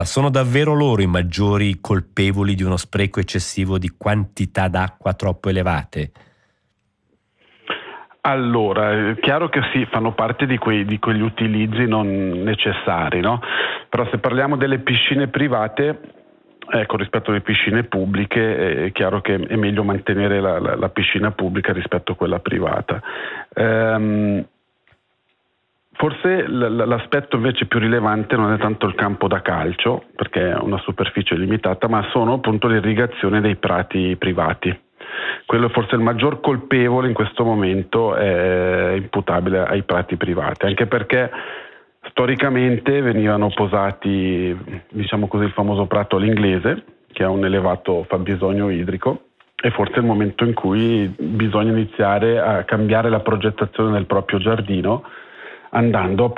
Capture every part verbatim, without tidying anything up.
Sono davvero loro i maggiori colpevoli di uno spreco eccessivo di quantità d'acqua troppo elevate? Allora, è chiaro che sì, fanno parte di, quei, di quegli utilizzi non necessari, no? Però se parliamo delle piscine private, ecco, rispetto alle piscine pubbliche, è chiaro che è meglio mantenere la, la, la piscina pubblica rispetto a quella privata. Ehm, forse l- l'aspetto invece più rilevante non è tanto il campo da calcio, perché è una superficie limitata, ma sono appunto l'irrigazione dei prati privati. Quello forse il maggior colpevole in questo momento è imputabile ai prati privati, anche perché storicamente venivano posati, diciamo così, il famoso prato all'inglese, che ha un elevato fabbisogno idrico, e forse è il momento in cui bisogna iniziare a cambiare la progettazione del proprio giardino, andando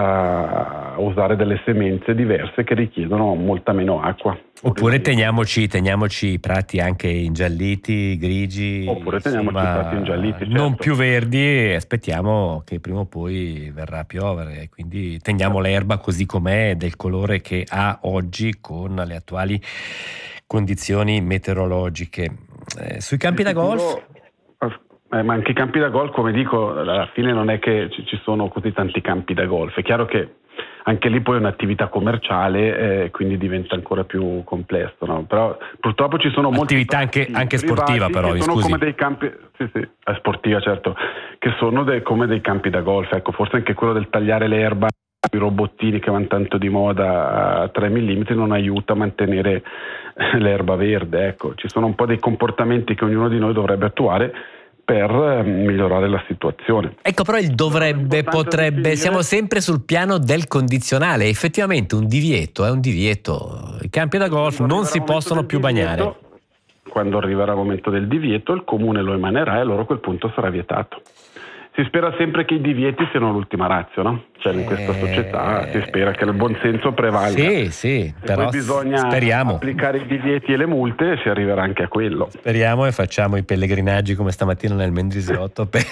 a, a usare delle semenze diverse che richiedono molta meno acqua. Oppure teniamoci, teniamoci i prati anche ingialliti, grigi, Oppure teniamoci insomma, i prati ingialliti, certo. Non più verdi, e aspettiamo che prima o poi verrà a piovere, quindi teniamo certo. L'erba così com'è, del colore che ha oggi con le attuali condizioni meteorologiche. Eh, sui campi da golf? Eh, ma anche i campi da golf, come dico, alla fine non è che ci sono così tanti campi da golf. È chiaro che anche lì poi è un'attività commerciale, eh, quindi diventa ancora più complesso, no? Però purtroppo ci sono molte attività anche, anche sportiva, però che mi sono scusi. come dei campi, sì, sì, è sportiva certo, che sono de, come dei campi da golf. Ecco, forse anche quello del tagliare l'erba, i robottini che vanno tanto di moda a tre millimetri non aiuta a mantenere l'erba verde. Ecco, ci sono un po' dei comportamenti che ognuno di noi dovrebbe attuare per migliorare la situazione. Ecco, però il dovrebbe, potrebbe, siamo sempre sul piano del condizionale. Effettivamente un divieto è un divieto. I campi da golf non si possono più bagnare. Quando arriverà il momento del divieto, il comune lo emanerà e allora a quel punto sarà vietato. Si spera sempre che i divieti siano l'ultima ratio, no? Cioè in questa società si spera che il buonsenso prevalga. Sì, sì, e però poi bisogna speriamo. applicare i divieti e le multe e si arriverà anche a quello. Speriamo e facciamo i pellegrinaggi come stamattina nel Mendrisiotto per,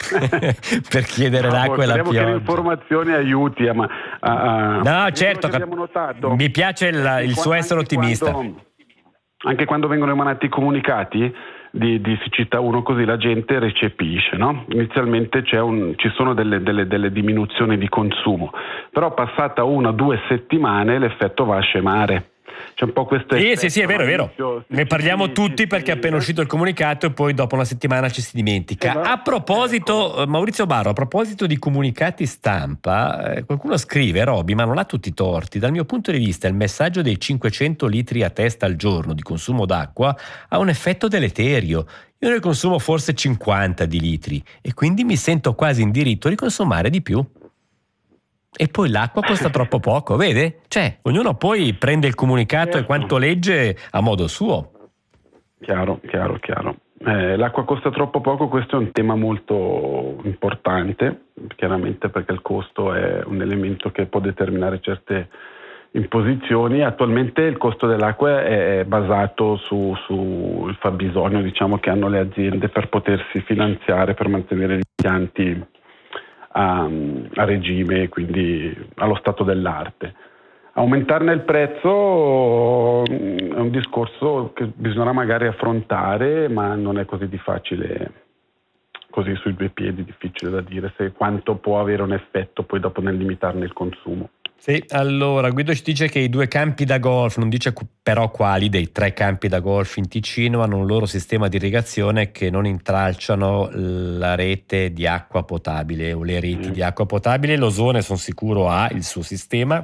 per chiedere no, l'acqua e la pioggia. Speriamo che le informazioni aiuti a... a, a no, certo, che abbiamo notato, mi piace il, il suo essere ottimista. Quando, anche quando vengono emanati i comunicati di, di siccità uno, così la gente recepisce, no? Inizialmente c'è un, ci sono delle, delle, delle diminuzioni di consumo, però passata una o due settimane l'effetto va a scemare. C'è un po' questo sì, effetto, sì, sì, è vero, è vero. Inizio, ne parliamo sì, tutti sì, perché è sì, appena uscito il comunicato e poi dopo una settimana ci si dimentica. Esatto. A proposito, ecco. Maurizio Barro, a proposito di comunicati stampa, eh, qualcuno scrive: Roby, ma non ha tutti i torti. Dal mio punto di vista il messaggio dei cinquecento litri a testa al giorno di consumo d'acqua ha un effetto deleterio. Io ne consumo forse cinquanta di litri e quindi mi sento quasi in diritto di consumare di più. E poi l'acqua costa troppo poco, vede? Cioè, ognuno poi prende il comunicato certo. E quanto legge a modo suo. Chiaro, chiaro, chiaro. Eh, l'acqua costa troppo poco, questo è un tema molto importante, chiaramente perché il costo è un elemento che può determinare certe imposizioni. Attualmente il costo dell'acqua è basato su, sul fabbisogno, diciamo, che hanno le aziende per potersi finanziare, per mantenere gli impianti A, a regime, quindi allo stato dell'arte. Aumentarne il prezzo è un discorso che bisognerà magari affrontare, ma non è così di facile, così sui due piedi, difficile da dire se quanto può avere un effetto poi dopo nel limitarne il consumo. Sì, allora Guido ci dice che i due campi da golf, non dice però quali dei tre campi da golf in Ticino, hanno un loro sistema di irrigazione che non intralciano la rete di acqua potabile o le reti mm. di acqua potabile. L'Osone sono sicuro ha il suo sistema,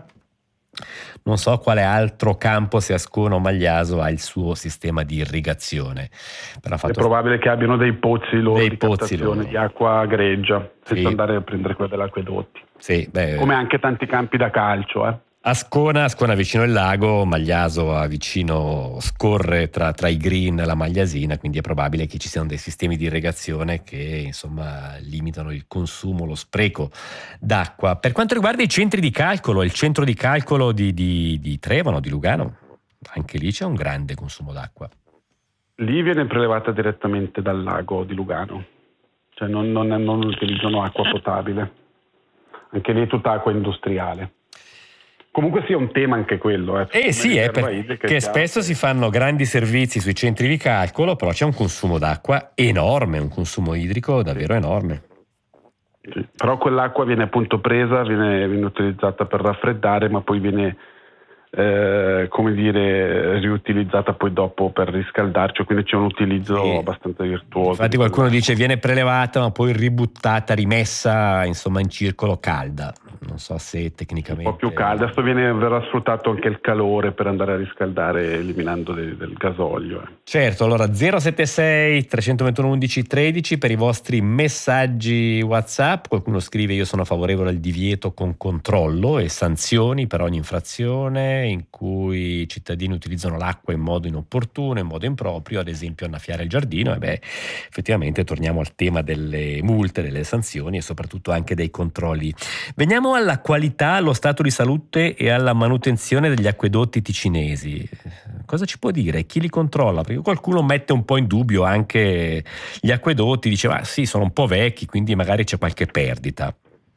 non so quale altro campo, se Ascona o Magliaso, ha il suo sistema di irrigazione. Però fatto è probabile che abbiano dei pozzi loro dei di pozzi captazione loro. di acqua greggia, senza sì. andare a prendere quella dell'acquedotti. Sì, beh, come anche tanti campi da calcio. Eh. Ascona, Ascona vicino il lago, Magliaso a vicino, scorre tra, tra i green la Magliasina, quindi è probabile che ci siano dei sistemi di irrigazione che insomma limitano il consumo, lo spreco d'acqua. Per quanto riguarda i centri di calcolo, il centro di calcolo di, di, di Trevano, di Lugano, anche lì c'è un grande consumo d'acqua. Lì viene prelevata direttamente dal lago di Lugano, cioè non, non, non utilizzano acqua potabile, anche lì è tutta acqua industriale. Comunque sia un tema anche quello. Eh, eh sì, è perché spesso si fanno grandi servizi sui centri di calcolo, però c'è un consumo d'acqua enorme, un consumo idrico davvero enorme. Sì, però quell'acqua viene appunto presa, viene, viene utilizzata per raffreddare, ma poi viene eh, come dire riutilizzata poi dopo per riscaldarci, quindi c'è un utilizzo sì. abbastanza virtuoso. Infatti qualcuno dice viene prelevata ma poi ributtata, rimessa insomma in circolo calda. Non so se tecnicamente un po' più calda, adesso viene, verrà sfruttato anche il calore per andare a riscaldare eliminando del, del gasolio. Eh. Certo, allora zero sette sei tre due uno undici tredici per i vostri messaggi WhatsApp. Qualcuno scrive: io sono favorevole al divieto con controllo e sanzioni per ogni infrazione in cui i cittadini utilizzano l'acqua in modo inopportuno, in modo improprio, ad esempio annaffiare il giardino. E beh, effettivamente torniamo al tema delle multe, delle sanzioni e soprattutto anche dei controlli. Veniamo alla qualità, allo stato di salute e alla manutenzione degli acquedotti ticinesi. Cosa ci può dire? Chi li controlla? Perché qualcuno mette un po' in dubbio anche gli acquedotti, dice ma sì, sono un po' vecchi, quindi magari c'è qualche perdita.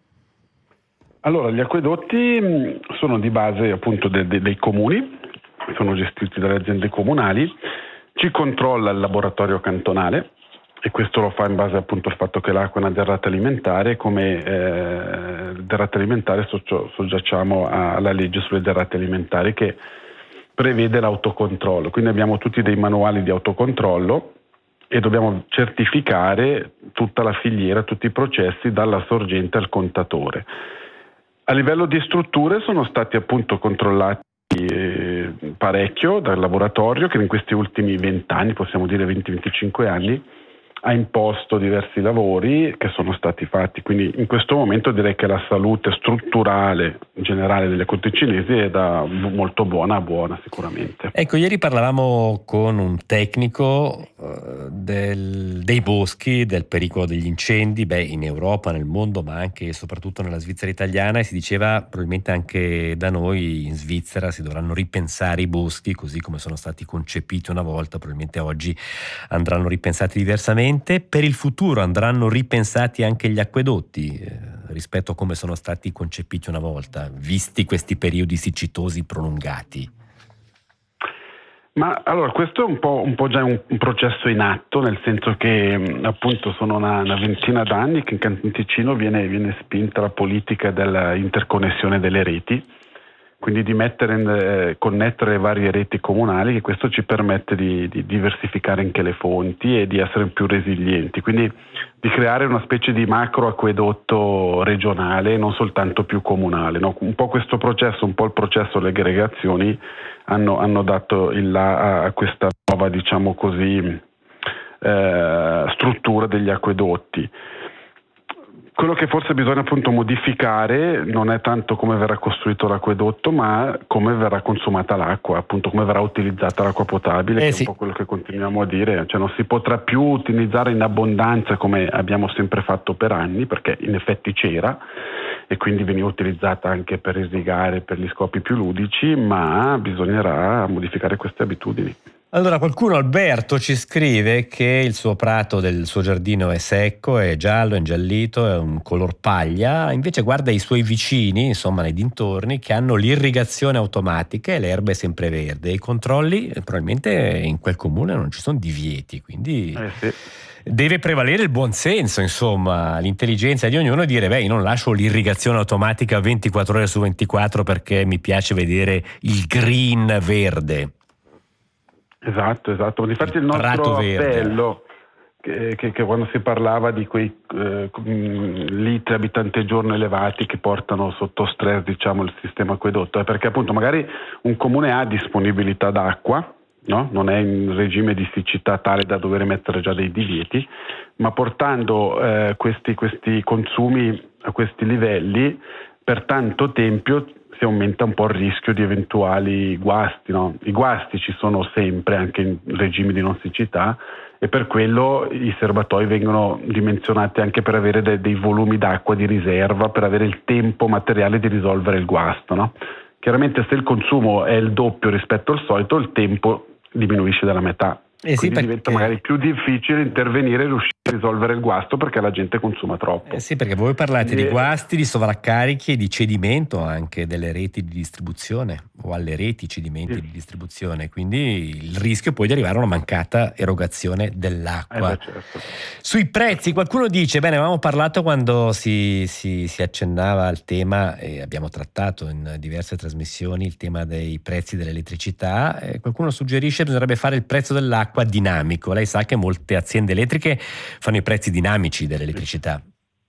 Allora, gli acquedotti sono di base appunto de- de- dei comuni, sono gestiti dalle aziende comunali, ci controlla il laboratorio cantonale, e questo lo fa in base appunto al fatto che l'acqua è una derrata alimentare, come eh, derrate alimentare soggi- soggiacciamo alla legge sulle derrate alimentari che prevede l'autocontrollo, quindi abbiamo tutti dei manuali di autocontrollo e dobbiamo certificare tutta la filiera, tutti i processi dalla sorgente al contatore. A livello di strutture sono stati appunto controllati eh, parecchio dal laboratorio che in questi ultimi venti anni, possiamo dire venti venticinque anni, ha imposto diversi lavori che sono stati fatti, quindi in questo momento direi che la salute strutturale generale delle acquedotti cinesi è da molto buona a buona sicuramente. Ecco, ieri parlavamo con un tecnico uh, del, dei boschi, del pericolo degli incendi, beh, in Europa, nel mondo, ma anche e soprattutto nella Svizzera italiana, e si diceva probabilmente anche da noi in Svizzera si dovranno ripensare i boschi così come sono stati concepiti una volta, probabilmente oggi andranno ripensati diversamente. Per il futuro andranno ripensati anche gli acquedotti eh, rispetto a come sono stati concepiti una volta, visti questi periodi siccitosi prolungati? Ma allora questo è un po', un po' già un, un processo in atto, nel senso che appunto sono una, una ventina d'anni che in Canton Ticino viene, viene spinta la politica dell'interconnessione delle reti, quindi di mettere in, eh, connettere le varie reti comunali, che questo ci permette di, di diversificare anche le fonti e di essere più resilienti, quindi di creare una specie di macro acquedotto regionale, non soltanto più comunale, no? Un po' questo processo, un po' il processo delle aggregazioni hanno, hanno dato il là a questa nuova, diciamo così, eh, struttura degli acquedotti. Quello che forse bisogna appunto modificare non è tanto come verrà costruito l'acquedotto, ma come verrà consumata l'acqua, appunto come verrà utilizzata l'acqua potabile, eh che sì. È un po' quello che continuiamo a dire, cioè non si potrà più utilizzare in abbondanza come abbiamo sempre fatto per anni, perché in effetti c'era e quindi veniva utilizzata anche per irrigare, per gli scopi più ludici, ma bisognerà modificare queste abitudini. Allora qualcuno, Alberto, ci scrive che il suo prato del suo giardino è secco, è giallo, è ingiallito, è un color paglia, invece guarda i suoi vicini, insomma nei dintorni, che hanno l'irrigazione automatica e l'erba è sempre verde. I controlli, probabilmente in quel comune non ci sono divieti, quindi eh sì. Deve prevalere il buon senso, insomma, l'intelligenza di ognuno e dire beh, io non lascio l'irrigazione automatica ventiquattro ore su ventiquattro perché mi piace vedere il green verde. Esatto, esatto. Infatti il nostro appello, che, che, che quando si parlava di quei eh, litri abitante giorno elevati che portano sotto stress, diciamo, il sistema acquedotto, è perché appunto magari un comune ha disponibilità d'acqua, no? Non è in regime di siccità tale da dover mettere già dei divieti, ma portando eh, questi, questi consumi a questi livelli per tanto tempo si aumenta un po' il rischio di eventuali guasti, no? I guasti ci sono sempre anche in regimi di non siccità e per quello i serbatoi vengono dimensionati anche per avere de- dei volumi d'acqua di riserva, per avere il tempo materiale di risolvere il guasto, no? Chiaramente se il consumo è il doppio rispetto al solito, il tempo diminuisce della metà Eh sì, quindi perché... diventa magari più difficile intervenire e riuscire a risolvere il guasto perché la gente consuma troppo. Eh sì, perché voi parlate quindi di guasti, di sovraccarichi e di cedimento anche delle reti di distribuzione o alle reti cedimenti sì. di distribuzione, quindi il rischio poi di arrivare a una mancata erogazione dell'acqua. Eh beh, certo. Sui prezzi qualcuno dice, bene, avevamo parlato quando si, si, si accennava al tema e abbiamo trattato in diverse trasmissioni il tema dei prezzi dell'elettricità, e qualcuno suggerisce che bisognerebbe fare il prezzo dell'acqua dinamico. Lei sa che molte aziende elettriche fanno i prezzi dinamici dell'elettricità.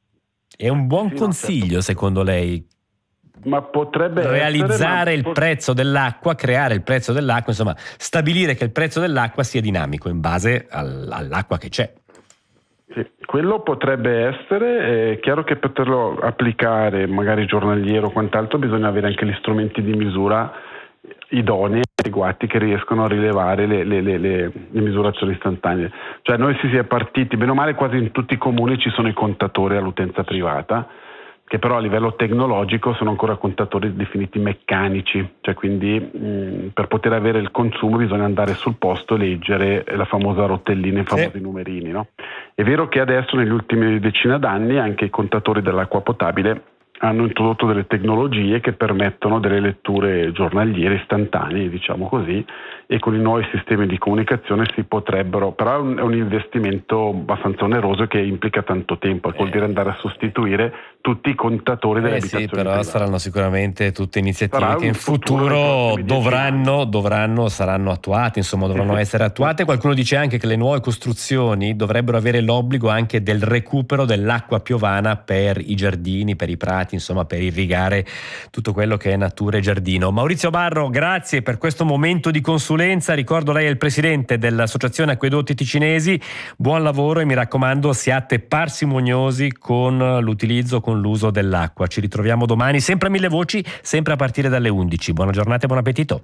È un buon Sì, no, consiglio, certo. secondo lei? Ma potrebbe realizzare essere, ma... il prezzo dell'acqua, creare il prezzo dell'acqua, insomma, stabilire che il prezzo dell'acqua sia dinamico in base al, all'acqua che c'è. Sì, quello potrebbe essere, è chiaro che per poterlo applicare magari giornaliero o quant'altro bisogna avere anche gli strumenti di misura idonei, adeguati, che riescono a rilevare le, le, le, le, le misurazioni istantanee. Cioè noi si è partiti, bene o male quasi in tutti i comuni ci sono i contatori all'utenza privata, che però a livello tecnologico sono ancora contatori definiti meccanici, cioè quindi mh, per poter avere il consumo bisogna andare sul posto e leggere la famosa rotellina, i famosi sì. numerini. No? È vero che adesso negli ultimi decina d'anni anche i contatori dell'acqua potabile hanno introdotto delle tecnologie che permettono delle letture giornaliere istantanee, diciamo così, e con i nuovi sistemi di comunicazione si potrebbero, però è un, è un investimento abbastanza oneroso che implica tanto tempo, e vuol dire andare a sostituire tutti i contatori delle eh abitazioni sì, però private. saranno sicuramente tutte iniziative Sarà che in futuro, futuro dovranno, dovranno, saranno attuate, insomma dovranno essere attuate. Qualcuno dice anche che le nuove costruzioni dovrebbero avere l'obbligo anche del recupero dell'acqua piovana per i giardini, per i prati, insomma per irrigare tutto quello che è natura e giardino. Maurizio Barro, grazie per questo momento di consulenza. Ricordo lei è il presidente dell'Associazione Acquedotti Ticinesi. Buon lavoro e mi raccomando siate parsimoniosi con l'utilizzo, con l'uso dell'acqua. Ci ritroviamo domani, sempre a Mille Voci, sempre a partire dalle undici. Buona giornata e buon appetito.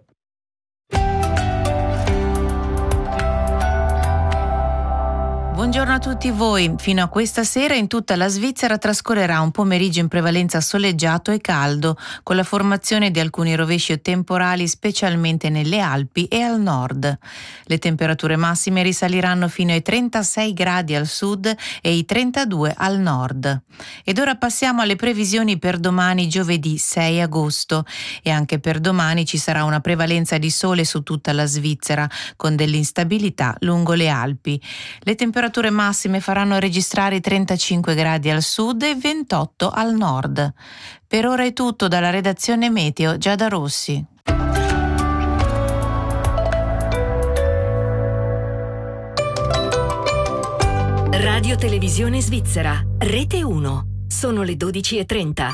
Buongiorno a tutti voi. Fino a questa sera in tutta la Svizzera trascorrerà un pomeriggio in prevalenza soleggiato e caldo, con la formazione di alcuni rovesci temporali specialmente nelle Alpi e al nord. Le temperature massime risaliranno fino ai trentasei gradi al sud e ai trentadue al nord. Ed ora passiamo alle previsioni per domani giovedì sei agosto. E anche per domani ci sarà una prevalenza di sole su tutta la Svizzera, con dell'instabilità lungo le Alpi. Le temperature Le temperature massime faranno registrare trentacinque gradi al sud e ventotto al nord. Per ora è tutto dalla redazione Meteo Giada Rossi. Radio Televisione Svizzera, Rete uno. Sono le dodici e trenta.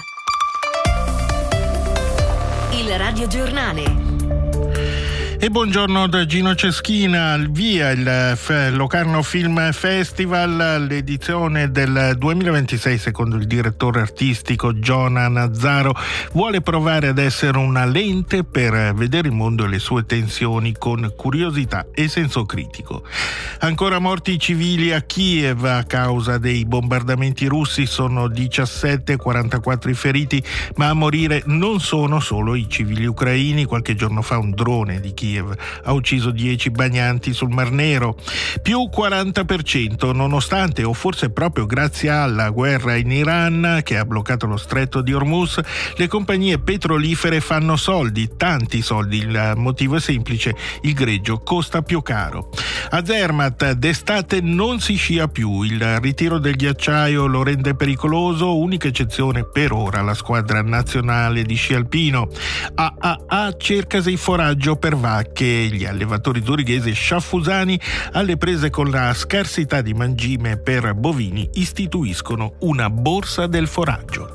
Il Radio Giornale. E buongiorno da Gino Ceschina, al via il Locarno Film Festival, l'edizione del duemilaventisei secondo il direttore artistico Giona Nazzaro vuole provare ad essere una lente per vedere il mondo e le sue tensioni con curiosità e senso critico. Ancora morti civili a Kiev a causa dei bombardamenti russi, sono diciassette, quarantaquattro i feriti, ma a morire non sono solo i civili ucraini. Qualche giorno fa un drone di Kiev ha ucciso dieci bagnanti sul Mar Nero, più quaranta per cento nonostante o forse proprio grazie alla guerra in Iran che ha bloccato lo stretto di Hormuz. Le compagnie petrolifere fanno soldi, tanti soldi. Il motivo è semplice: il greggio costa più caro. A Zermatt d'estate non si scia più, il ritiro del ghiacciaio lo rende pericoloso, unica eccezione per ora la squadra nazionale di sci alpino. A A A cercasi foraggio per vacche. Gli allevatori zurighesi sciaffusani, alle prese con la scarsità di mangime per bovini, istituiscono una borsa del foraggio.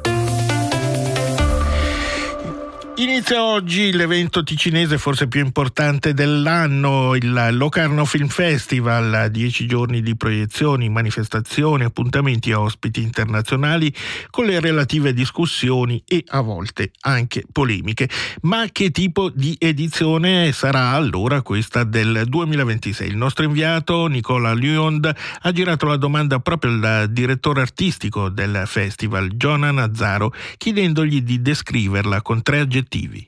Inizia oggi l'evento ticinese forse più importante dell'anno, il Locarno Film Festival, dieci giorni di proiezioni, manifestazioni, appuntamenti a ospiti internazionali con le relative discussioni e a volte anche polemiche. Ma che tipo di edizione sarà allora questa del duemilaventisei? Il nostro inviato Nicola Lyond ha girato la domanda proprio al direttore artistico del festival, Giona Nazzaro, chiedendogli di descriverla con tre aggettivi.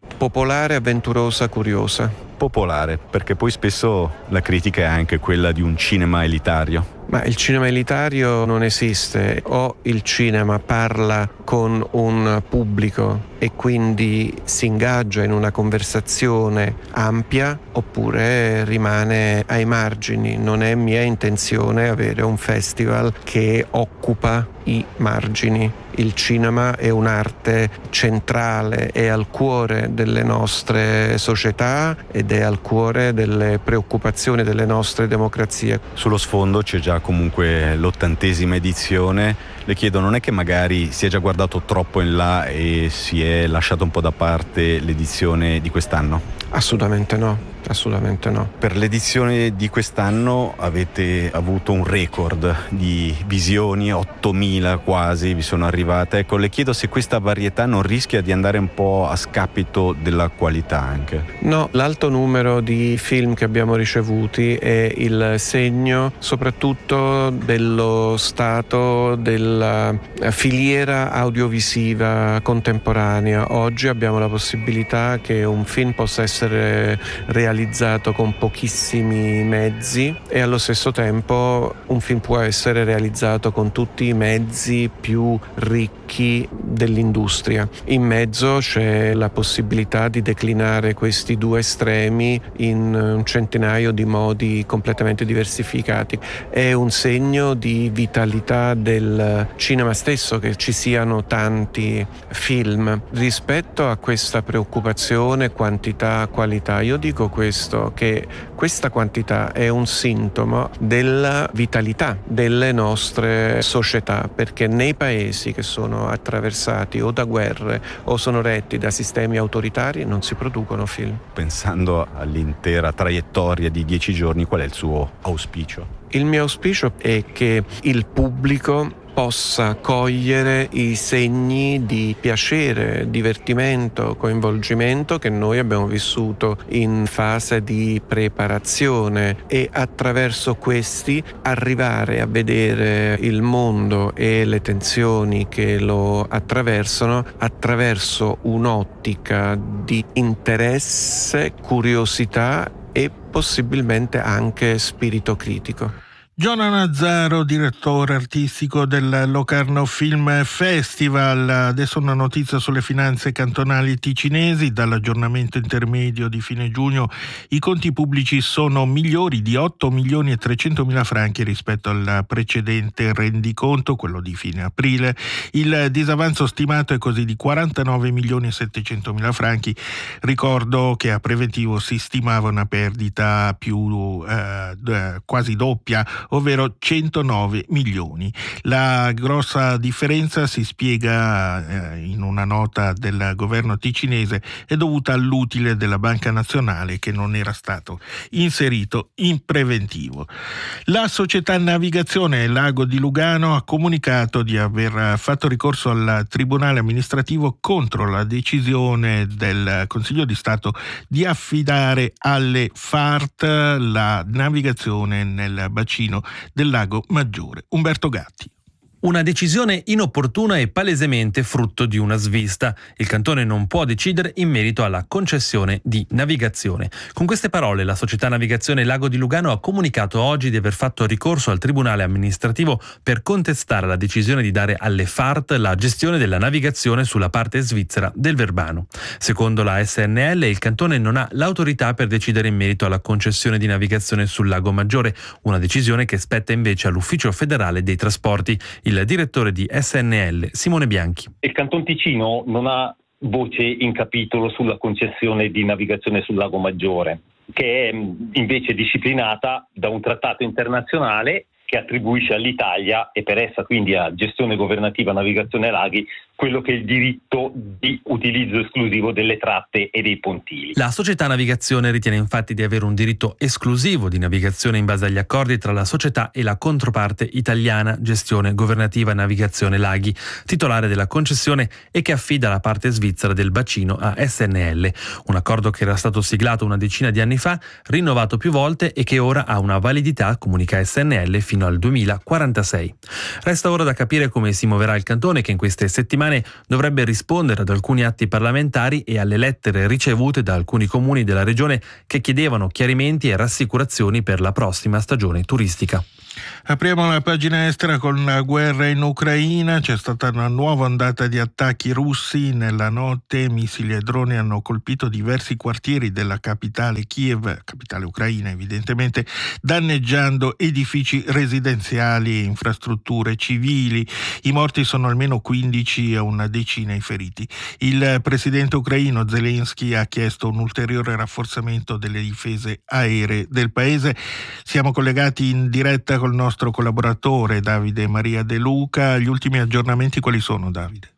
Popolare, avventurosa, curiosa. Popolare, perché poi spesso la critica è anche quella di un cinema elitario. Ma il cinema elitario non esiste, o il cinema parla con un pubblico e quindi si ingaggia in una conversazione ampia, oppure rimane ai margini. Non è mia intenzione avere un festival che occupa i margini. Il cinema è un'arte centrale, è al cuore delle nostre società ed è al cuore delle preoccupazioni delle nostre democrazie. Sullo sfondo c'è già comunque l'ottantesima edizione. Le chiedo, non è che magari si è già guardato troppo in là e si è lasciato un po' da parte l'edizione di quest'anno? Assolutamente no. Assolutamente no. Per l'edizione di quest'anno avete avuto un record di visioni, ottomila quasi vi sono arrivate. Ecco, le chiedo se questa varietà non rischia di andare un po' a scapito della qualità anche. No, l'alto numero di film che abbiamo ricevuti è il segno soprattutto dello stato della filiera audiovisiva contemporanea. Oggi abbiamo la possibilità che un film possa essere realizzato con pochissimi mezzi e allo stesso tempo un film può essere realizzato con tutti i mezzi più ricchi dell'industria. In mezzo c'è la possibilità di declinare questi due estremi in un centinaio di modi completamente diversificati. È un segno di vitalità del cinema stesso che ci siano tanti film. Rispetto a questa preoccupazione quantità-qualità, io dico questo, che questa quantità è un sintomo della vitalità delle nostre società, perché nei paesi che sono attraversati o da guerre o sono retti da sistemi autoritari non si producono film. Pensando all'intera traiettoria di dieci giorni, qual è il suo auspicio? Il mio auspicio è che il pubblico possa cogliere i segni di piacere, divertimento, coinvolgimento che noi abbiamo vissuto in fase di preparazione e attraverso questi arrivare a vedere il mondo e le tensioni che lo attraversano attraverso un'ottica di interesse, curiosità e possibilmente anche spirito critico. Giona Nazzaro, direttore artistico del Locarno Film Festival. Adesso una notizia sulle finanze cantonali ticinesi. Dall'aggiornamento intermedio di fine giugno i conti pubblici sono migliori di otto milioni e trecentomila franchi rispetto al precedente rendiconto, quello di fine aprile. Il disavanzo stimato è così di quarantanove milioni e settecentomila franchi. Ricordo che a preventivo si stimava una perdita più eh, quasi doppia, ovvero centonove milioni. La grossa differenza, si spiega eh, in una nota del governo ticinese, è dovuta all'utile della Banca Nazionale che non era stato inserito in preventivo. La società Navigazione Lago di Lugano ha comunicato di aver fatto ricorso al Tribunale amministrativo contro la decisione del Consiglio di Stato di affidare alle F A R T la navigazione nel bacino del Lago Maggiore. Umberto Gatti. Una decisione inopportuna e palesemente frutto di una svista. Il cantone non può decidere in merito alla concessione di navigazione. Con queste parole la società Navigazione Lago di Lugano ha comunicato oggi di aver fatto ricorso al Tribunale amministrativo per contestare la decisione di dare alle F A R T la gestione della navigazione sulla parte svizzera del Verbano. Secondo la S N L il cantone non ha l'autorità per decidere in merito alla concessione di navigazione sul Lago Maggiore, una decisione che spetta invece all'Ufficio federale dei trasporti. Il direttore di S N L, Simone Bianchi. Il Canton Ticino non ha voce in capitolo sulla concessione di navigazione sul Lago Maggiore, che è invece disciplinata da un trattato internazionale che attribuisce all'Italia e per essa quindi a gestione governativa navigazione laghi quello che è il diritto di utilizzo esclusivo delle tratte e dei pontili. La società Navigazione ritiene infatti di avere un diritto esclusivo di navigazione in base agli accordi tra la società e la controparte italiana Gestione Governativa Navigazione Laghi, titolare della concessione e che affida la parte svizzera del bacino a S N L, un accordo che era stato siglato una decina di anni fa, rinnovato più volte e che ora ha una validità, comunica S N L, fino fino al duemilaquarantasei. Resta ora da capire come si muoverà il cantone, che in queste settimane dovrebbe rispondere ad alcuni atti parlamentari e alle lettere ricevute da alcuni comuni della regione che chiedevano chiarimenti e rassicurazioni per la prossima stagione turistica. Apriamo la pagina estera con la guerra in Ucraina. C'è stata una nuova ondata di attacchi russi. Nella notte missili e droni hanno colpito diversi quartieri della capitale Kiev, capitale ucraina evidentemente, danneggiando edifici residenziali e infrastrutture civili. I morti sono almeno quindici e una decina i feriti. Il presidente ucraino Zelensky ha chiesto un ulteriore rafforzamento delle difese aeree del paese. Siamo collegati in diretta con il nostro collaboratore Davide Maria De Luca. Gli ultimi aggiornamenti quali sono, Davide?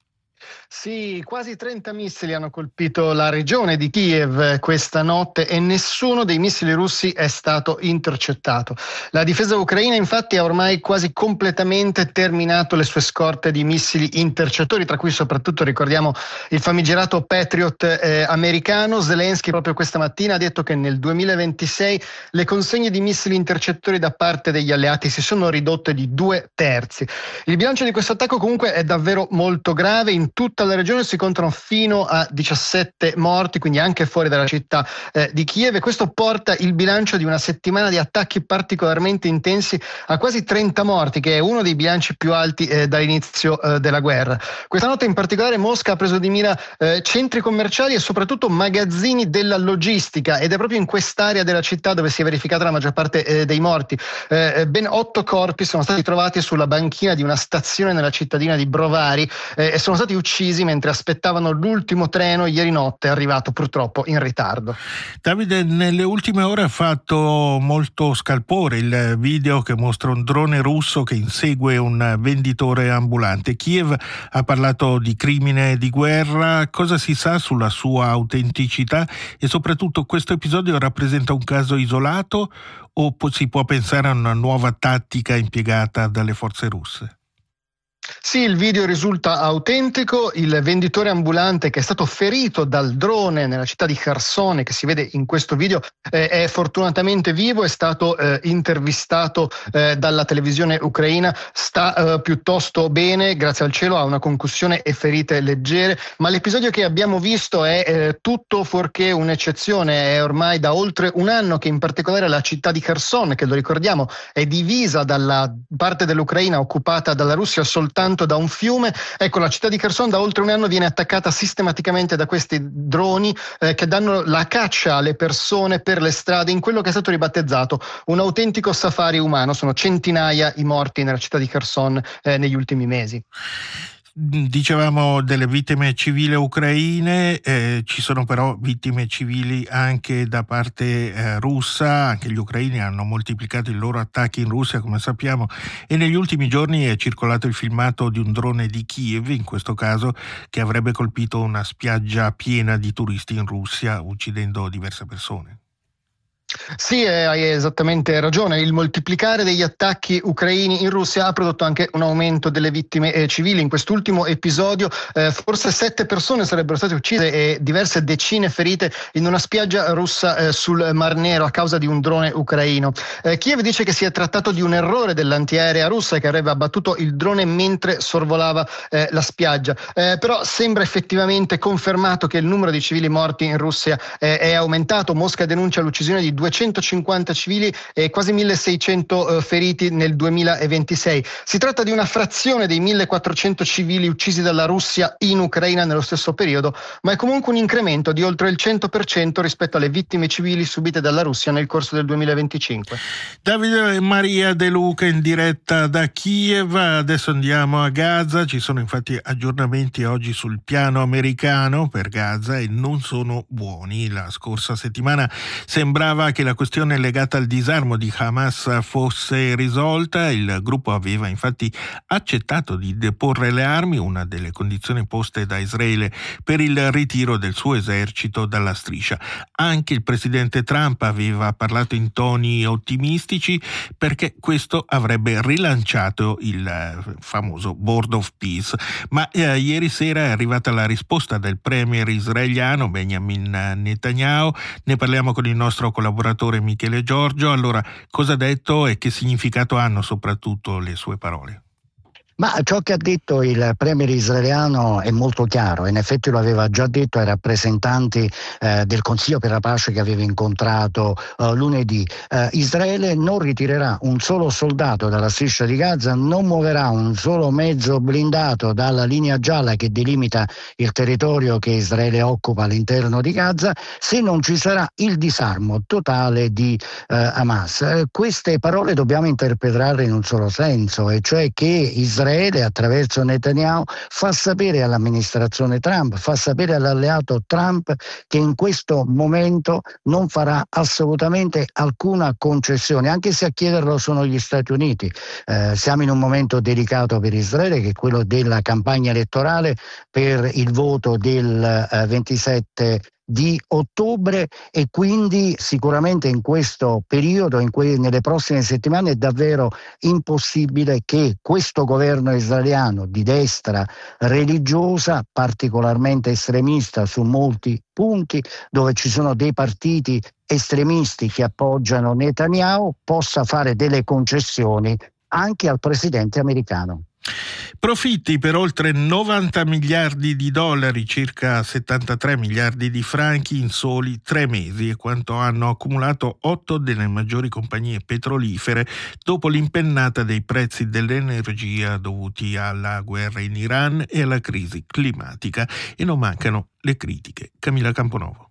Sì, quasi trenta missili hanno colpito la regione di Kiev questa notte e nessuno dei missili russi è stato intercettato. La difesa ucraina infatti ha ormai quasi completamente terminato le sue scorte di missili intercettori, tra cui soprattutto ricordiamo il famigerato Patriot eh, americano. Zelensky proprio questa mattina ha detto che nel duemilaventisei le consegne di missili intercettori da parte degli alleati si sono ridotte di due terzi. Il bilancio di questo attacco comunque è davvero molto grave. In tutta la regione si contano fino a diciassette morti, quindi anche fuori dalla città eh, di Kiev, e questo porta il bilancio di una settimana di attacchi particolarmente intensi a quasi trenta morti, che è uno dei bilanci più alti eh, dall'inizio eh, della guerra. Questa notte in particolare Mosca ha preso di mira eh, centri commerciali e soprattutto magazzini della logistica, ed è proprio in quest'area della città dove si è verificata la maggior parte eh, dei morti. Eh, ben otto corpi sono stati trovati sulla banchina di una stazione nella cittadina di Brovary eh, e sono stati uccisi mentre aspettavano l'ultimo treno ieri notte, arrivato purtroppo in ritardo. Davide, nelle ultime ore ha fatto molto scalpore il video che mostra un drone russo che insegue un venditore ambulante. Kiev ha parlato di crimine di guerra. Cosa si sa sulla sua autenticità e soprattutto questo episodio rappresenta un caso isolato o si può pensare a una nuova tattica impiegata dalle forze russe? Sì, il video risulta autentico. Il venditore ambulante che è stato ferito dal drone nella città di Kherson, che si vede in questo video, eh, è fortunatamente vivo, è stato eh, intervistato eh, dalla televisione ucraina, sta eh, piuttosto bene, grazie al cielo, ha una concussione e ferite leggere, ma l'episodio che abbiamo visto è eh, tutto fuorché un'eccezione. È ormai da oltre un anno che in particolare la città di Kherson, che lo ricordiamo è divisa dalla parte dell'Ucraina occupata dalla Russia soltanto da un fiume. Ecco, la città di Kherson da oltre un anno viene attaccata sistematicamente da questi droni eh, che danno la caccia alle persone per le strade in quello che è stato ribattezzato un autentico safari umano. Sono centinaia i morti nella città di Kherson eh, negli ultimi mesi. Dicevamo delle vittime civili ucraine, eh, ci sono però vittime civili anche da parte eh, russa. Anche gli ucraini hanno moltiplicato i loro attacchi in Russia, come sappiamo, e negli ultimi giorni è circolato il filmato di un drone di Kiev, in questo caso, che avrebbe colpito una spiaggia piena di turisti in Russia, uccidendo diverse persone. Sì, hai esattamente ragione. Il moltiplicare degli attacchi ucraini in Russia ha prodotto anche un aumento delle vittime eh, civili. In quest'ultimo episodio eh, forse sette persone sarebbero state uccise e diverse decine ferite in una spiaggia russa eh, sul Mar Nero a causa di un drone ucraino. Eh, Kiev dice che si è trattato di un errore dell'antiaerea russa che avrebbe abbattuto il drone mentre sorvolava eh, la spiaggia. Eh, però sembra effettivamente confermato che il numero di civili morti in Russia eh, è aumentato. Mosca denuncia l'uccisione di duecentocinquanta civili e quasi milleseicento eh, feriti nel duemilaventisei. Si tratta di una frazione dei millequattrocento civili uccisi dalla Russia in Ucraina nello stesso periodo, ma è comunque un incremento di oltre il cento per cento rispetto alle vittime civili subite dalla Russia nel corso del duemilaventicinque. Davide Maria De Luca in diretta da Kiev. Adesso andiamo a Gaza. Ci sono infatti aggiornamenti oggi sul piano americano per Gaza e non sono buoni. La scorsa settimana sembrava che la questione legata al disarmo di Hamas fosse risolta. Il gruppo aveva infatti accettato di deporre le armi, una delle condizioni poste da Israele per il ritiro del suo esercito dalla striscia. Anche il presidente Trump aveva parlato in toni ottimistici perché questo avrebbe rilanciato il famoso Board of Peace. Ma eh, ieri sera è arrivata la risposta del premier israeliano Benjamin Netanyahu. Ne parliamo con il nostro collaboratore l'oratore Michele Giorgio. Allora, cosa ha detto e che significato hanno soprattutto le sue parole? Ma ciò che ha detto il premier israeliano è molto chiaro, in effetti lo aveva già detto ai rappresentanti eh, del Consiglio per la pace che aveva incontrato eh, lunedì. Eh, Israele non ritirerà un solo soldato dalla striscia di Gaza, non muoverà un solo mezzo blindato dalla linea gialla che delimita il territorio che Israele occupa all'interno di Gaza, se non ci sarà il disarmo totale di eh, Hamas. Eh, queste parole dobbiamo interpretarle in un solo senso, e cioè che Israele attraverso Netanyahu fa sapere all'amministrazione Trump, fa sapere all'alleato Trump che in questo momento non farà assolutamente alcuna concessione, anche se a chiederlo sono gli Stati Uniti. Eh, siamo in un momento delicato per Israele, che è quello della campagna elettorale per il voto del eh, ventisette di ottobre, e quindi sicuramente in questo periodo, in que- nelle prossime settimane, è davvero impossibile che questo governo israeliano di destra religiosa, particolarmente estremista su molti punti, dove ci sono dei partiti estremisti che appoggiano Netanyahu, possa fare delle concessioni anche al presidente americano. Profitti per oltre novanta miliardi di dollari, circa settantatré miliardi di franchi in soli tre mesi, è quanto hanno accumulato otto delle maggiori compagnie petrolifere dopo l'impennata dei prezzi dell'energia dovuti alla guerra in Iran e alla crisi climatica, e non mancano le critiche. Camilla Camponovo.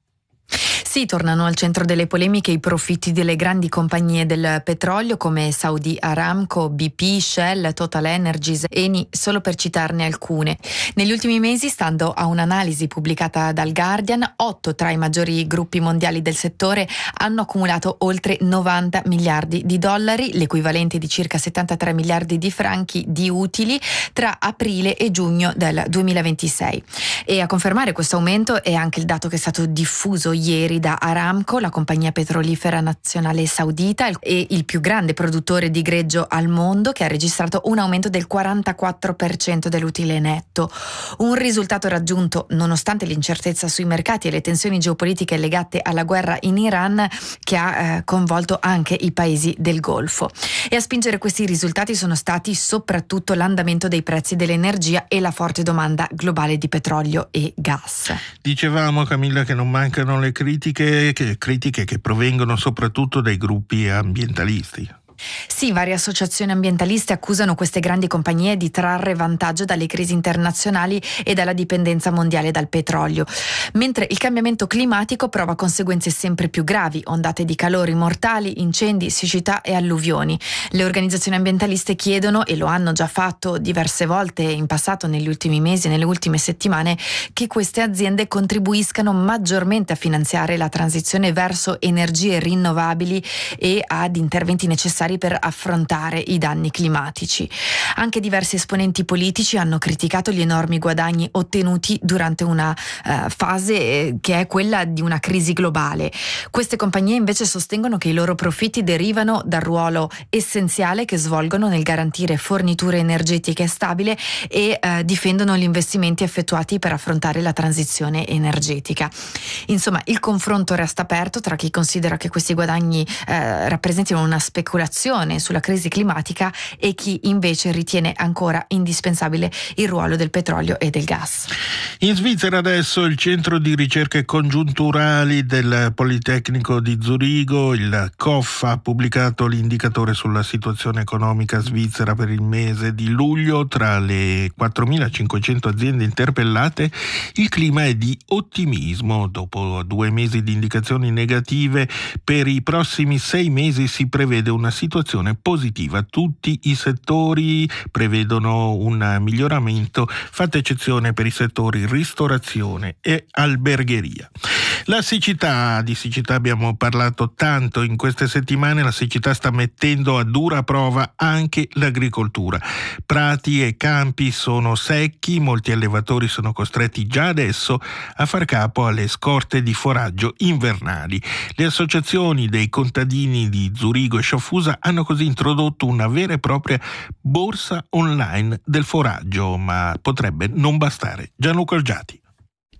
Sì, tornano al centro delle polemiche i profitti delle grandi compagnie del petrolio come Saudi Aramco, B P, Shell, Total Energies, Eni, solo per citarne alcune. Negli ultimi mesi, stando a un'analisi pubblicata dal Guardian, otto tra i maggiori gruppi mondiali del settore hanno accumulato oltre novanta miliardi di dollari, l'equivalente di circa settantatré miliardi di franchi di utili tra aprile e giugno del duemilaventisei. E a confermare questo aumento è anche il dato che è stato diffuso ieri da Aramco, la compagnia petrolifera nazionale saudita e il più grande produttore di greggio al mondo, che ha registrato un aumento del quarantaquattro per cento dell'utile netto. Un risultato raggiunto nonostante l'incertezza sui mercati e le tensioni geopolitiche legate alla guerra in Iran, che ha eh, coinvolto anche i paesi del Golfo. E a spingere questi risultati sono stati soprattutto l'andamento dei prezzi dell'energia e la forte domanda globale di petrolio e gas. Dicevamo, Camilla, che non mancano le critiche Che, critiche che provengono soprattutto dai gruppi ambientalisti. Sì, varie associazioni ambientaliste accusano queste grandi compagnie di trarre vantaggio dalle crisi internazionali e dalla dipendenza mondiale dal petrolio, mentre il cambiamento climatico prova conseguenze sempre più gravi, ondate di calori mortali, incendi, siccità e alluvioni. Le organizzazioni ambientaliste chiedono, e lo hanno già fatto diverse volte in passato, negli ultimi mesi e nelle ultime settimane, che queste aziende contribuiscano maggiormente a finanziare la transizione verso energie rinnovabili e ad interventi necessari per affrontare i danni climatici. Anche diversi esponenti politici hanno criticato gli enormi guadagni ottenuti durante una uh, fase eh, che è quella di una crisi globale. Queste compagnie invece sostengono che i loro profitti derivano dal ruolo essenziale che svolgono nel garantire forniture energetiche stabili e uh, difendono gli investimenti effettuati per affrontare la transizione energetica. Insomma, il confronto resta aperto tra chi considera che questi guadagni uh, rappresentino una speculazione sulla crisi climatica e chi invece ritiene ancora indispensabile il ruolo del petrolio e del gas. In Svizzera adesso il centro di ricerche congiunturali del Politecnico di Zurigo, il C O F, ha pubblicato l'indicatore sulla situazione economica svizzera per il mese di luglio. Tra le quattromilacinquecento aziende interpellate il clima è di ottimismo. Dopo due mesi di indicazioni negative, per i prossimi sei mesi si prevede una situazione positiva. Tutti i settori prevedono un miglioramento, fatta eccezione per i settori ristorazione e albergheria. La siccità, di siccità abbiamo parlato tanto in queste settimane, la siccità sta mettendo a dura prova anche l'agricoltura. Prati e campi sono secchi, molti allevatori sono costretti già adesso a far capo alle scorte di foraggio invernali. Le associazioni dei contadini di Zurigo e Sciaffusa hanno così introdotto una vera e propria borsa online del foraggio, ma potrebbe non bastare. Gianluca Olgiati.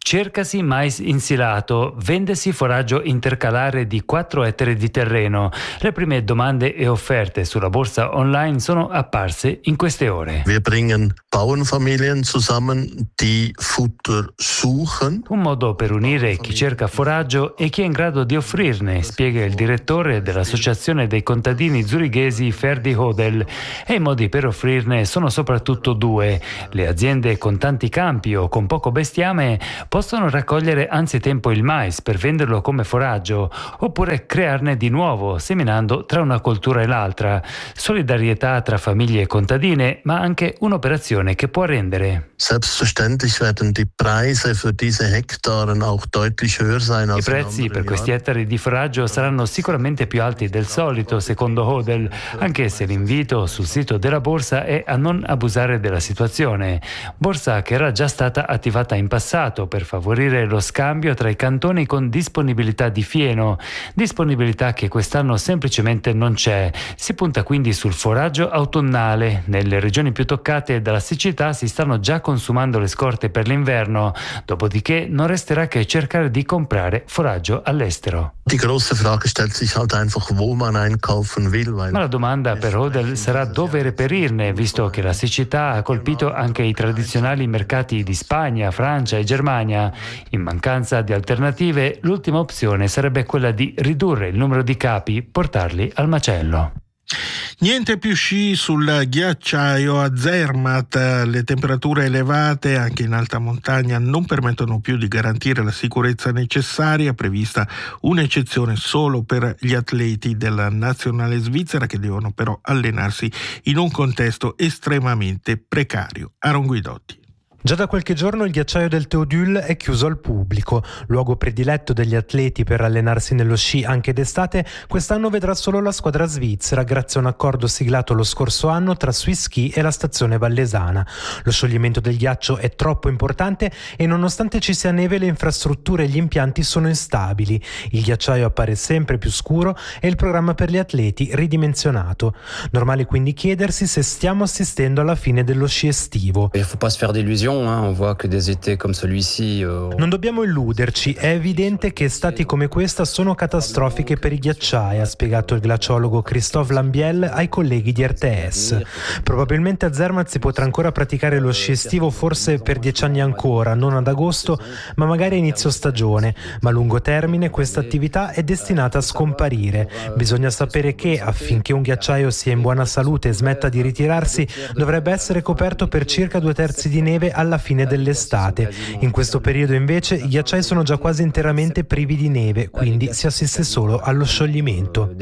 Cercasi mais insilato, vendesi foraggio intercalare di quattro ettari di terreno. Le prime domande e offerte sulla borsa online sono apparse in queste ore. Wir bringen Bauernfamilien zusammen, die Futter suchen. Un modo per unire chi cerca foraggio e chi è in grado di offrirne, spiega il direttore dell'Associazione dei contadini zurighesi Ferdi Hodel. E i modi per offrirne sono soprattutto due. Le aziende con tanti campi o con poco bestiame possono raccogliere anzitempo il mais per venderlo come foraggio, oppure crearne di nuovo, seminando tra una coltura e l'altra. Solidarietà tra famiglie contadine, ma anche un'operazione che può rendere. Selbstverständlich werden die Preise für diese Hektaren auch deutlich höher sein als I prezzi per questi ettari di foraggio saranno sicuramente più alti del solito, secondo Hodel, anche se l'invito sul sito della borsa è a non abusare della situazione. Borsa che era già stata attivata in passato per favorire lo scambio tra i cantoni con disponibilità di fieno, disponibilità che quest'anno semplicemente non c'è. Si punta quindi sul foraggio autunnale. Nelle regioni più toccate dalla siccità si stanno già consumando le scorte per l'inverno, dopodiché non resterà che cercare di comprare foraggio all'estero. Die große Frage stellt sich halt einfach, wo man einkaufen will. Ma la domanda per Hodel sarà dove reperirne, visto che la siccità ha colpito anche i tradizionali mercati di Spagna, Francia e Germania. In mancanza di alternative, l'ultima opzione sarebbe quella di ridurre il numero di capi, portarli al macello. Niente più sci sul ghiacciaio a Zermatt. Le temperature elevate anche in alta montagna non permettono più di garantire la sicurezza necessaria. Prevista un'eccezione solo per gli atleti della nazionale svizzera, che devono però allenarsi in un contesto estremamente precario. Aaron Guidotti. Già da qualche giorno il ghiacciaio del Théodule è chiuso al pubblico. Luogo prediletto degli atleti per allenarsi nello sci anche d'estate, quest'anno vedrà solo la squadra svizzera grazie a un accordo siglato lo scorso anno tra Swisski e la stazione vallesana. Lo scioglimento del ghiaccio è troppo importante e nonostante ci sia neve le infrastrutture e gli impianti sono instabili. Il ghiacciaio appare sempre più scuro e il programma per gli atleti ridimensionato. Normale quindi chiedersi se stiamo assistendo alla fine dello sci estivo. Il faut pas se faire d'illusions. On voit que des étés comme celui-ci. Non dobbiamo illuderci, è evidente che estati come questa sono catastrofiche per i ghiacciai, ha spiegato il glaciologo Christophe Lambiel ai colleghi di R T S. Probabilmente a Zermatt si potrà ancora praticare lo sci estivo forse per dieci anni ancora, non ad agosto, ma magari a inizio stagione, ma a lungo termine questa attività è destinata a scomparire. Bisogna sapere che affinché un ghiacciaio sia in buona salute e smetta di ritirarsi, dovrebbe essere coperto per circa due terzi di neve alla fine dell'estate. In questo periodo invece i ghiacciai sono già quasi interamente privi di neve, quindi si assiste solo allo scioglimento.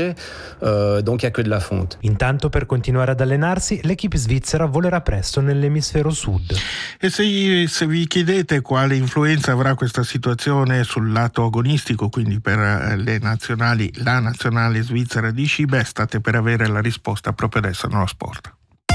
Intanto, per continuare ad allenarsi, l'equipe svizzera volerà presto nell'emisfero sud. E se, se vi chiedete quale influenza avrà questa situazione sul lato agonistico, quindi per le nazionali, la nazionale svizzera di sci, beh, state per avere la risposta proprio adesso nello sport.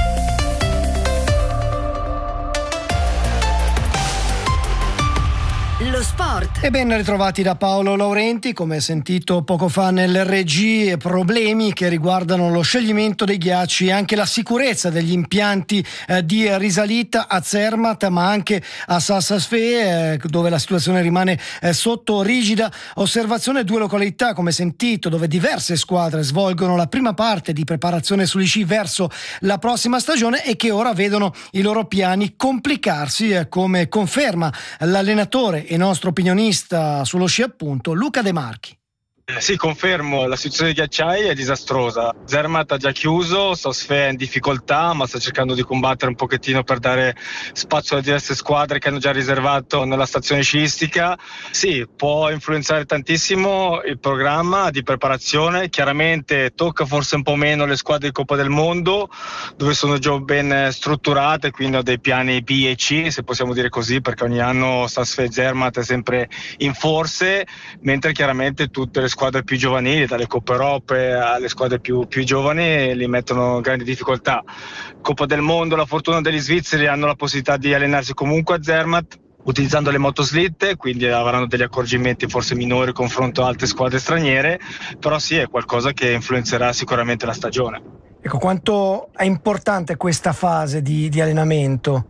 Lo sport. E ben ritrovati da Paolo Laurenti. Come sentito poco fa nelle regie, problemi che riguardano lo scioglimento dei ghiacci e anche la sicurezza degli impianti eh, di risalita a Zermatt, ma anche a Sassasfee, eh, dove la situazione rimane eh, sotto rigida osservazione. Due località, come sentito, dove diverse squadre svolgono la prima parte di preparazione sugli sci verso la prossima stagione e che ora vedono i loro piani complicarsi, eh, come conferma l'allenatore e nostro opinionista sullo sci appunto Luca De Marchi. Eh, sì, confermo, la situazione dei ghiacciai è disastrosa. Zermatt ha già chiuso, Sassasfee è in difficoltà, ma sta cercando di combattere un pochettino per dare spazio alle diverse squadre che hanno già riservato nella stazione sciistica. Sì, può influenzare tantissimo il programma di preparazione. Chiaramente tocca forse un po' meno le squadre di Coppa del Mondo, dove sono già ben strutturate, quindi ho dei piani B e C, se possiamo dire così, perché ogni anno Sassasfee e Zermatt è sempre in forze, mentre chiaramente tutte le squadre più giovanili, dalle Coppe Europe alle squadre più, più giovani, li mettono in grandi difficoltà. Coppa del Mondo, la fortuna degli svizzeri, hanno la possibilità di allenarsi comunque a Zermatt utilizzando le motoslitte, quindi avranno degli accorgimenti forse minori confronto a altre squadre straniere, però sì, è qualcosa che influenzerà sicuramente la stagione. Ecco, quanto è importante questa fase di, di allenamento?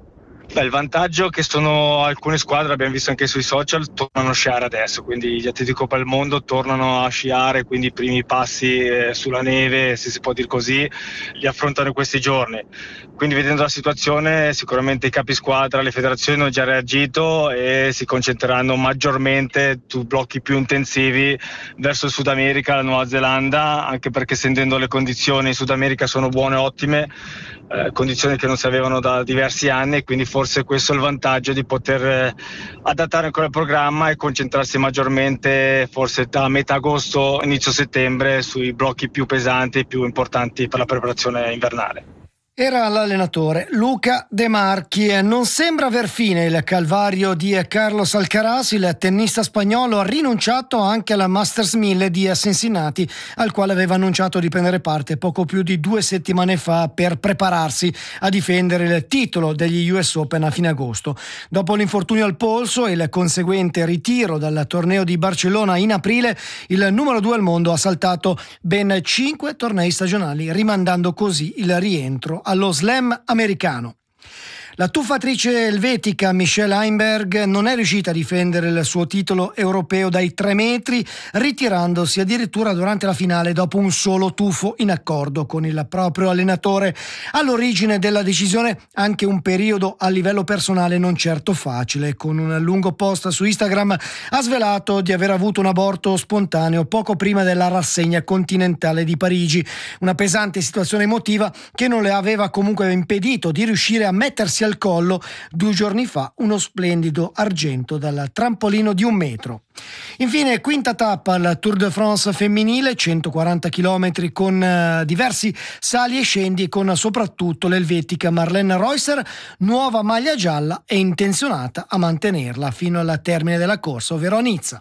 Beh, il vantaggio che sono alcune squadre, abbiamo visto anche sui social, tornano a sciare adesso, quindi gli atleti di Coppa del Mondo tornano a sciare, quindi i primi passi eh, sulla neve, se si può dire così, li affrontano in questi giorni. Quindi vedendo la situazione sicuramente i capi squadra, le federazioni hanno già reagito e si concentreranno maggiormente su blocchi più intensivi verso il Sud America, la Nuova Zelanda, anche perché sentendo le condizioni in Sud America sono buone, ottime, eh, condizioni che non si avevano da diversi anni, e quindi forse questo è il vantaggio di poter eh, adattare ancora il programma e concentrarsi maggiormente forse da metà agosto, inizio settembre sui blocchi più pesanti e più importanti per la preparazione invernale. Era l'allenatore Luca De Marchi. Non sembra aver fine il calvario di Carlos Alcaraz. Il tennista spagnolo ha rinunciato anche alla Masters mille di Cincinnati, al quale aveva annunciato di prendere parte poco più di due settimane fa per prepararsi a difendere il titolo degli U S Open a fine agosto. Dopo l'infortunio al polso e il conseguente ritiro dal torneo di Barcellona in aprile, il numero due al mondo ha saltato ben cinque tornei stagionali, rimandando così il rientro allo slam americano. La tuffatrice elvetica Michelle Heimberg non è riuscita a difendere il suo titolo europeo dai tre metri, ritirandosi addirittura durante la finale dopo un solo tuffo in accordo con il proprio allenatore. All'origine della decisione anche un periodo a livello personale non certo facile. Con un lungo post su Instagram ha svelato di aver avuto un aborto spontaneo poco prima della rassegna continentale di Parigi. Una pesante situazione emotiva che non le aveva comunque impedito di riuscire a mettersi al collo due giorni fa uno splendido argento dal trampolino di un metro. Infine, quinta tappa al Tour de France femminile, centoquaranta chilometri con uh, diversi sali e scendi, con soprattutto l'elvetica Marlene Reusser, nuova maglia gialla e intenzionata a mantenerla fino al termine della corsa, ovvero a Nizza.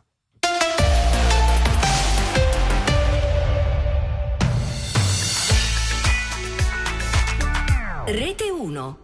Rete uno.